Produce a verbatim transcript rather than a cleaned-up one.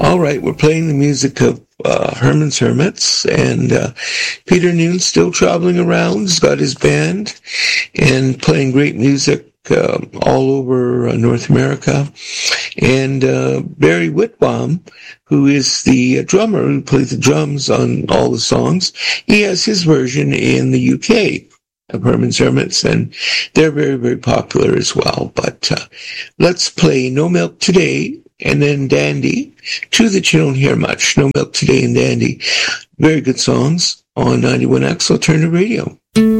All right, we're playing the music of uh, Herman's Hermits, and uh, Peter Noon's still traveling around. He's got his band and playing great music uh, all over uh, North America. And uh, Barry Whitbaum, who is the drummer who plays the drums on all the songs, he has his version in the U K of Herman's Hermits, and they're very, very popular as well. But uh, let's play No Milk Today, and then Dandy, two that you don't hear much. No Milk Today and Dandy. Very good songs on ninety-one X Alternative Radio.